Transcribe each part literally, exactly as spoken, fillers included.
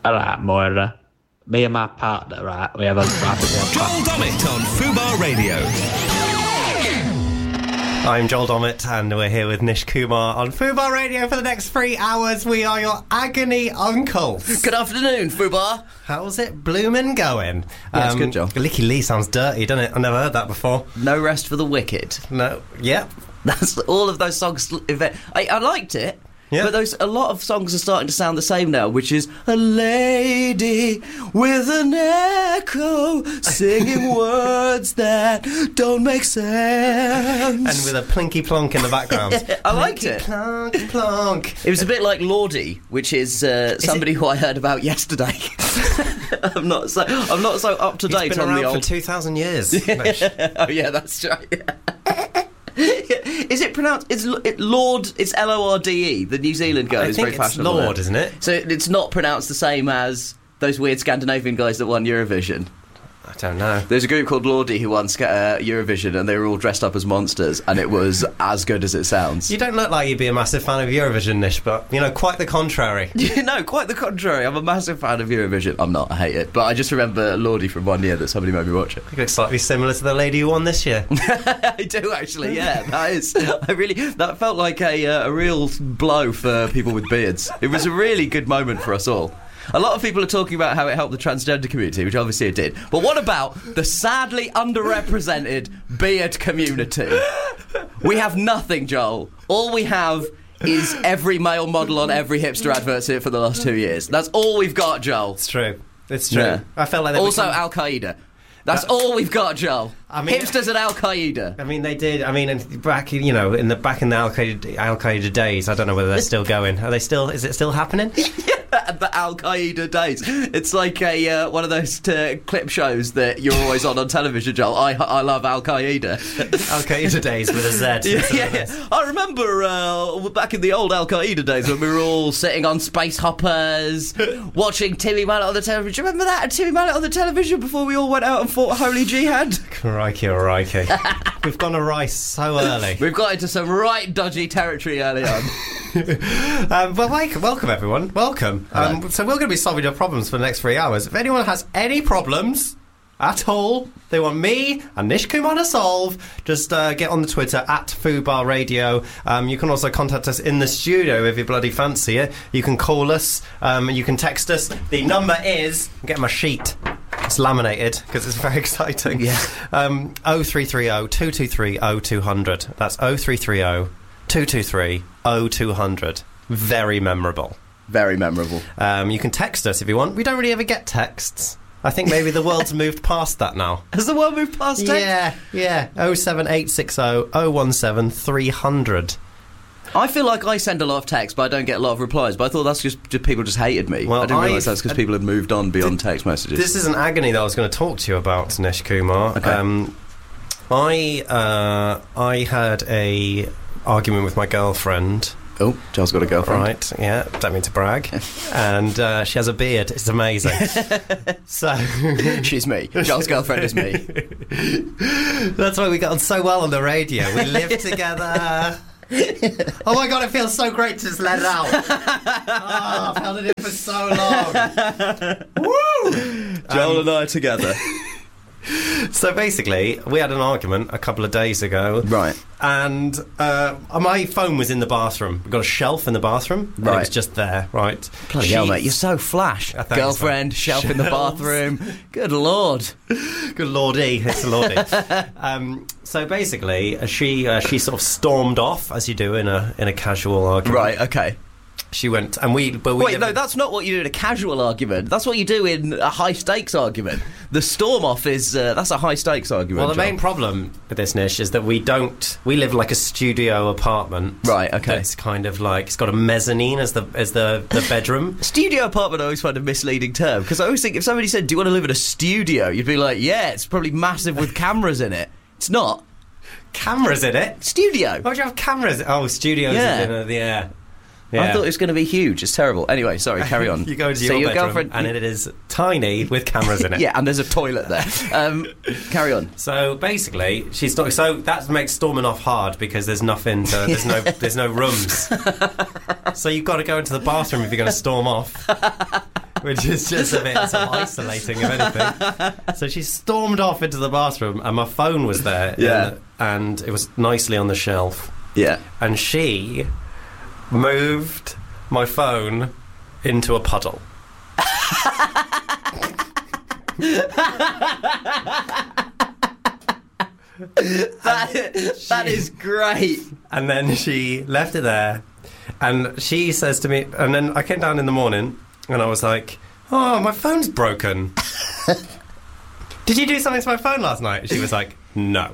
All right, Moira. Me and my partner, right? We have a rapid one. Joel Dommett on Fubar Radio. I'm Joel Dommett, and we're here with Nish Kumar on Fubar Radio for the next three hours. We are your agony uncles. Good afternoon, Fubar. How's it bloomin' going? Yeah, it's good, Joel. Licky Lee sounds dirty, doesn't it? I've never heard that before. No Rest for the Wicked. No, yep. That's all of those songs. I, I liked it. Yeah. But those a lot of songs are starting to sound the same now, which is a lady with an echo singing words that don't make sense. And with a plinky plonk in the background. I liked Plinky it. Plonk, plonk. It was a bit like Lordi, which is, uh, is somebody it... who I heard about yesterday. I'm not so I'm not so up to date He's been on around the old. for two thousand years. Oh yeah, that's right. Is it pronounced? It's it, Lord. It's L O R D E. The New Zealand guy I is think very it's fashionable. Lord, there. isn't it? So it's not pronounced the same as those weird Scandinavian guys that won Eurovision. I don't know. There's a group called Lordi who won uh, Eurovision, and they were all dressed up as monsters, and it was as good as it sounds. You don't look like you'd be a massive fan of Eurovision, Nish, but, you know, quite the contrary. No, quite the contrary. I'm a massive fan of Eurovision. I'm not. I hate it. But I just remember Lordi from one year that somebody made me watch it. It looks slightly similar to the lady who won this year. I do, actually, yeah. That is... I really... That felt like a, uh, a real blow for people with beards. It was a really good moment for us all. A lot of people are talking about how it helped the transgender community, which obviously it did. But what about the sadly underrepresented beard community? We have nothing, Joel. All we have is every male model on every hipster advert for the last two years. That's all we've got, Joel. It's true. It's true. Yeah. I felt like they also become... Al-Qaeda. That's uh, all we've got, Joel. I mean, hipsters and Al-Qaeda. I mean, they did. I mean, back you know, in the back in the Al-Qaeda, Al-Qaeda days. I don't know whether they're still going. Are they still? Is it still happening? Yeah, the Al-Qaeda days. It's like a uh, one of those uh, clip shows that you're always on on television, Joel. I I love Al-Qaeda. Al-Qaeda days with a Z. Yeah, yeah, yeah. I remember uh, back in the old Al-Qaeda days when we were all sitting on space hoppers, watching Timmy Mallet on the television. Remember that? Timmy Mallet on the television before we all went out and fought Holy Jihad? Crikey, crikey. We've gone awry so early. We've got into some right dodgy territory early on. um, well, welcome, welcome everyone. Welcome. Um, so we're going to be solving your problems for the next three hours. If anyone has any problems at all they want me and Nish Kumar to solve, just uh, get on the Twitter at Fubar Radio. Um, you can also contact us in the studio if you bloody fancy it. You can call us, um, you can text us. The number is, get my sheet. It's laminated because it's very exciting. Yeah. Um, oh three three oh, two two three, oh two hundred. That's oh three three oh, two two three, oh two hundred. Very memorable. Very memorable. Um, you can text us if you want. We don't really ever get texts. I think maybe the world's moved past that now. Has the world moved past text? Yeah, yeah. oh seven eight six oh, oh one seven, three hundred. I feel like I send a lot of texts, but I don't get a lot of replies. But I thought that's just, just people just hated me. Well, I didn't realise I've- that's because people had moved on beyond text messages. This is an agony that I was going to talk to you about, Nish Kumar. Okay. Um, I uh, I had a argument with my girlfriend. Oh, Joel's got a girlfriend. Right, yeah, don't mean to brag. And uh, she has a beard. It's amazing. So She's me. Joel's girlfriend is me. that's why we got on so well on the radio. We live together. Oh my god, it feels so great to just let it out. Oh, I've held it in for so long. Woo! Joel Um, and I are together. So basically, we had an argument a couple of days ago. Right. And uh, my phone was in the bathroom. We've got a shelf in the bathroom. And Right. it was just there, right? Bloody hell, mate, you're so flash. Uh, thanks, Girlfriend, mate. shelf in the Shelves. bathroom. Good lord. Good lordy, it's a lordy. um, so basically, uh, she uh, she sort of stormed off, as you do in a in a casual argument. Right, okay. She went, and we... But we Wait, live- no, that's not what you do in a casual argument. That's what you do in a high-stakes argument. The storm-off is... Uh, that's a high-stakes argument, Well, the Joel. main problem with this, Nish, is that we don't... We live like a studio apartment. Right, okay. It's kind of like... It's got a mezzanine as the as the, the bedroom. Studio apartment I always find a misleading term, because I always think if somebody said, do you want to live in a studio, you'd be like, yeah, it's probably massive with cameras in it. It's not. Cameras in it? Studio. Why do you have cameras? Oh, studios Yeah. in the air. I Yeah. thought it was going to be huge. It's terrible. Anyway, sorry, carry on. You go into so your, your bedroom girlfriend, and it is tiny with cameras in it. Yeah, and there's a toilet there. Um, carry on. So basically, she's not. So that makes storming off hard because there's nothing. To, there's no. There's no rooms. So you've got to go into the bathroom if you're going to storm off. which is just a bit sort of isolating, if anything. So she stormed off into the bathroom, and my phone was there. Yeah. in- and it was nicely on the shelf. Yeah. And she moved my phone into a puddle. that, that is great. And then she left it there, and she says to me, and then I came down in the morning, and I was like, oh, my phone's broken. Did you do something to my phone last night? She was like, no.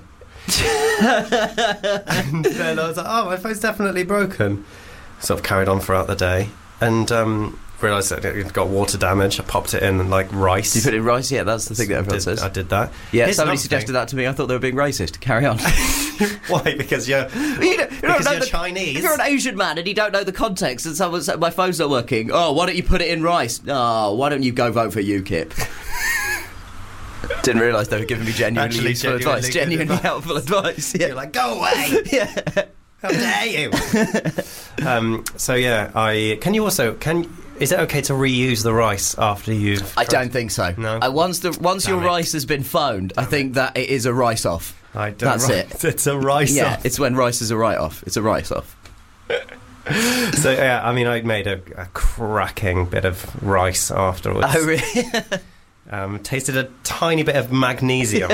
And then I was like, oh, my phone's definitely broken. Sort of carried on throughout the day, and um, realised that it got water damage. I popped it in like rice. You put it in rice? Yeah, that's the thing that everyone did, says. I did that. Yeah, Here's somebody another suggested thing. that to me. I thought they were being racist. Carry on. Why? Because you're, You don't, you don't because know you're the- Chinese. If you're an Asian man and you don't know the context and someone said, my phone's not working, oh, why don't you put it in rice? Oh, why don't you go vote for UKIP? Didn't realise they were giving me genuinely Actually, useful genuinely advice. good Genuinely advice. helpful advice. Yeah. You're like, go away. yeah. How dare you? um, so yeah, I can you also can is it okay to reuse the rice after you've? I don't think so. No? Uh, once the once Damn your it. rice has been phoned, I think that it is a rice off. I don't That's ri- it. It's a rice Yeah, off. it's when rice is a write off. It's a rice off. So yeah, I mean, I made a, a cracking bit of rice afterwards. Oh really? Um, tasted a tiny bit of magnesium.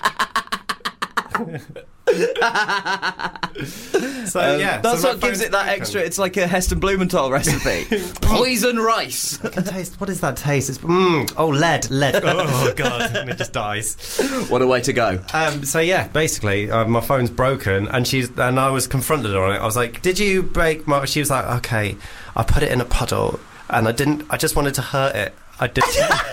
So Um, yeah, that's so my what gives phone's it that broken. extra. It's like a Heston Blumenthal recipe. Poison rice. I can taste. What is that taste? It's mm, oh lead, lead. Oh god, and it just dies. What a way to go. Um, so yeah, basically, uh, my phone's broken, and she's and I was confronted on it. I was like, "Did you break my?" She was like, "Okay, I put it in a puddle, and I didn't. I just wanted to hurt it. I did."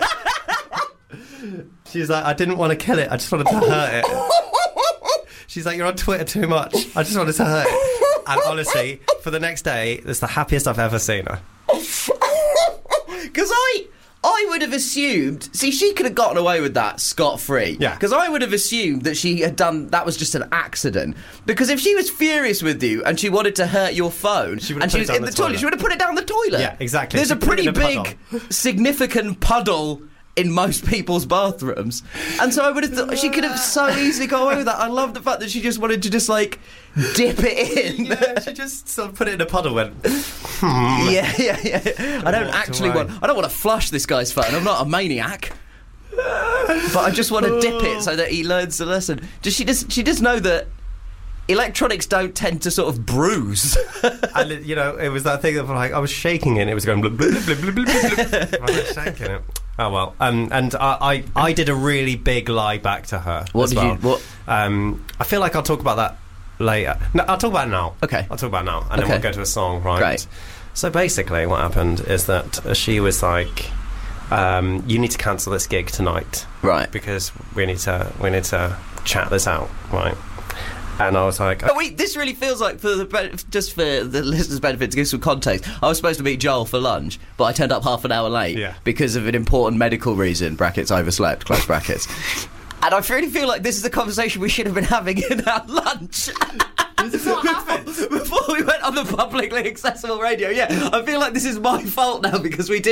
She's like, "I didn't want to kill it. I just wanted to hurt it." She's like, "You're on Twitter too much. I just wanted to hurt it." And honestly, for the next day, it's the happiest I've ever seen her. Because I, I would have assumed. See, she could have gotten away with that scot free. Yeah. Because I would have assumed that she had done that was just an accident. Because if she was furious with you and she wanted to hurt your phone, She would and have she put it was down in the the toilet, toilet. she would have put it down the toilet. Yeah, exactly. There's She a put it pretty in a big, significant puddle in most people's bathrooms, and so I would have thought she could have so easily got away with that. I love the fact that she just wanted to just like dip it in. Yeah, she just sort of put it in a puddle. Went. Yeah, yeah, yeah. I don't walked actually away. want. I don't want to flush this guy's phone. I'm not a maniac. But I just want to dip it so that he learns the lesson. Does she just? She does know that electronics don't tend to sort of bruise. And it, you know, it was that thing of like I was shaking it, and it was going blub, blub, blub, blub, blub, blub, blub. I was shaking it. Oh well, um, and I, I, I did a really big lie back to her. What as did well. you- what- Um, I feel like I'll talk about that later. No, I'll talk about it now. Okay. I'll talk about it now, and then Okay. we'll go to a song. Right. Great. So basically, what happened is that uh, she was like, um, "You need to cancel this gig tonight, Right. because we need to, we need to chat this out, right?" And I was like, But wait, this really feels like, for the be- just for the listeners' benefit, to give some context, I was supposed to meet Joel for lunch, but I turned up half an hour late Yeah. because of an important medical reason, brackets, overslept, close brackets. And I really feel like this is a conversation we should have been having in our lunch. before, before we went on the publicly accessible radio. Yeah, I feel like this is my fault now because we did